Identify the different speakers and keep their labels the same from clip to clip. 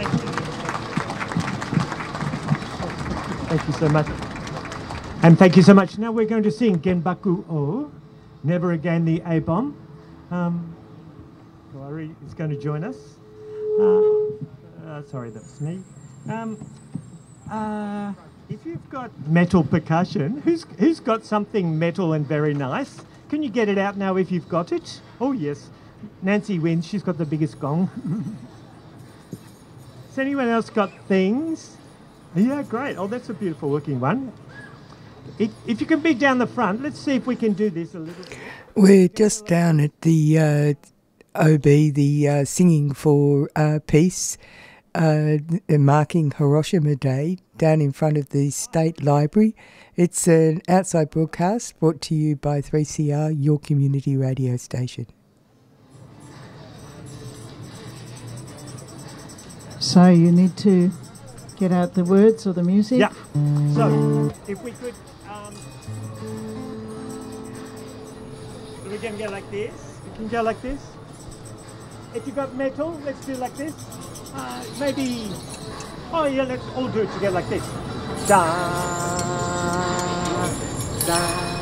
Speaker 1: Thank you so much. And thank you so much. Now we're going to sing Genbaku O, Never Again the A-Bomb. Kaori is going to join us. Sorry, that was me. If you've got metal percussion, who's got something metal and very nice? Can you get it out now if you've got it? Oh, yes. Nancy wins. She's got the biggest gong. Has anyone else got things? Yeah, great. Oh, that's a beautiful looking one. If you can be down the front, let's see if we can do this a little bit.
Speaker 2: We're just down at the OB, the Singing for Peace, marking Hiroshima Day, down in front of the State Library. It's an outside broadcast brought to you by 3CR, your community radio station.
Speaker 3: So you need to get out the words or the music?
Speaker 1: Yeah. So, if we could... we can go like this. We can go like this. If you've got metal, let's do like this. Maybe... Oh, yeah, let's all do it together like this. Da, da,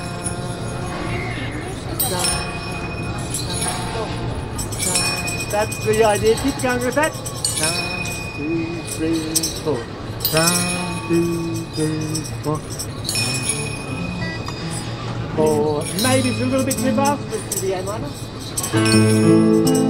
Speaker 1: da, da. That's the idea. Keep going with that. 1, 2, 3, 4. 1, 2, 3, 4. 4. Maybe it's a little bit too fast. Let's do the A minor.